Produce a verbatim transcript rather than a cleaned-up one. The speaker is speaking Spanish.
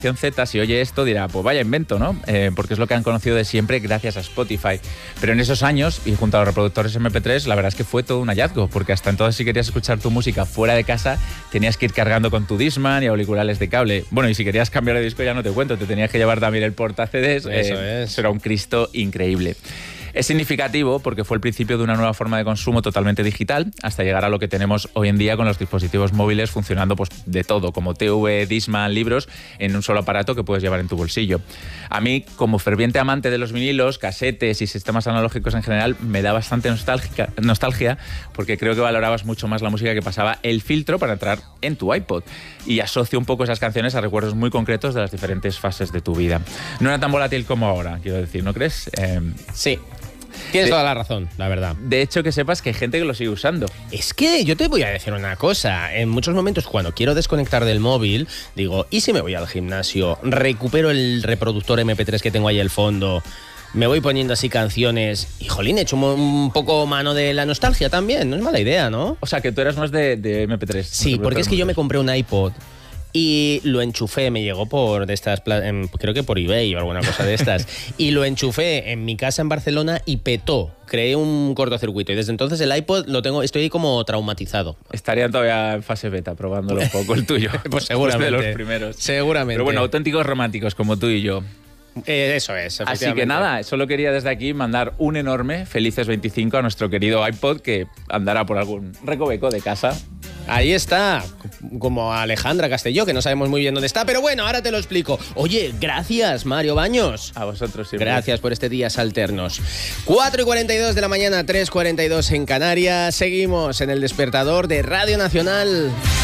Z, si oye esto, dirá, pues vaya invento, ¿no? Eh, porque es lo que han conocido de siempre gracias a Spotify. Pero en esos años, y junto a los reproductores eme pe tres, la verdad es que fue todo un hallazgo, porque hasta entonces si querías escuchar tu música fuera de casa, tenías que ir cargando con tu Discman y auriculares de cable. Bueno, y si querías cambiar de disco ya no te cuento, te tenías que llevar también el porta-C Ds. Eso eh, es. Era un Cristo increíble. Es significativo porque fue el principio de una nueva forma de consumo totalmente digital, hasta llegar a lo que tenemos hoy en día con los dispositivos móviles funcionando pues, de todo, como te ve, Discman, libros, en un solo aparato que puedes llevar en tu bolsillo. A mí, como ferviente amante de los vinilos, casetes y sistemas analógicos en general, me da bastante nostalgia, nostalgia porque creo que valorabas mucho más la música que pasaba el filtro para entrar en tu iPod. Y asocio un poco esas canciones a recuerdos muy concretos de las diferentes fases de tu vida. No era tan volátil como ahora, quiero decir, ¿no crees? Eh, Sí. Tienes de, toda la razón, la verdad. De hecho, que sepas que hay gente que lo sigue usando. Es que yo te voy a decir una cosa. En muchos momentos, cuando quiero desconectar del móvil, digo, ¿y si me voy al gimnasio? Recupero el reproductor eme pe tres que tengo ahí al fondo, me voy poniendo así canciones y, jolín, he hecho un poco mano de la nostalgia también. No es mala idea, ¿no? O sea, que tú eras más de, de eme pe tres. Sí, porque es que yo me compré un iPod y lo enchufé, me llegó por de estas, creo que por eBay o alguna cosa de estas, y lo enchufé en mi casa en Barcelona y petó. Creé un cortocircuito y desde entonces el iPod lo tengo, estoy como traumatizado. Estarían todavía en fase beta probándolo un poco el tuyo. Pues seguramente. De los primeros. Seguramente. Pero bueno, auténticos románticos como tú y yo. Eh, eso es, Así que nada, solo quería desde aquí mandar un enorme felices veinticinco a nuestro querido iPod que andará por algún recoveco de casa. Ahí está, como a Alejandra Castelló, que no sabemos muy bien dónde está, pero bueno, ahora te lo explico. Oye, gracias, Mario Baños. A vosotros siempre. Gracias por este Días Alternos. cuatro y cuarenta y dos de la mañana, tres y cuarenta y dos en Canarias. Seguimos en el despertador de Radio Nacional.